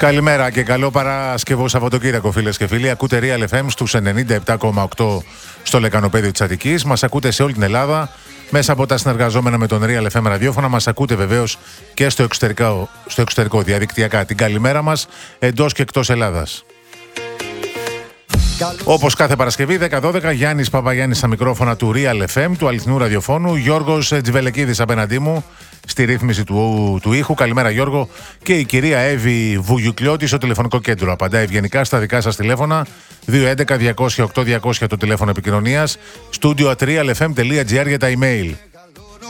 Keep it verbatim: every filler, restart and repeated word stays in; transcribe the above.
Καλημέρα και καλό Παρασκευό Σαββατοκύριακο, φίλες και φίλοι. Ακούτε Real εφ εμ στους ενενήντα επτά κόμμα οκτώ στο λεκανοπέδιο της Αττικής. Μας ακούτε σε όλη την Ελλάδα μέσα από τα συνεργαζόμενα με τον Real εφ εμ ραδιόφωνα. Μας ακούτε βεβαίως και στο εξωτερικό, στο εξωτερικό διαδικτυακά. Την καλημέρα μας εντός και εκτός Ελλάδας. Όπως κάθε Παρασκευή, δέκα δώδεκα, Γιάννης Παπαγιάννης στα μικρόφωνα του Real εφ εμ, του αληθινού ραδιοφώνου. Γιώργος Τζιβελεκίδης απέναντί μου στη ρύθμιση του, του ήχου. Καλημέρα, Γιώργο. Και η κυρία Εύη Βουγιουκλιώτη στο τηλεφωνικό κέντρο. Απαντάει ευγενικά στα δικά σας τηλέφωνα. δύο έντεκα διακόσια οκτώ διακόσια το τηλέφωνο επικοινωνίας. Studio at realfm.gr για τα email.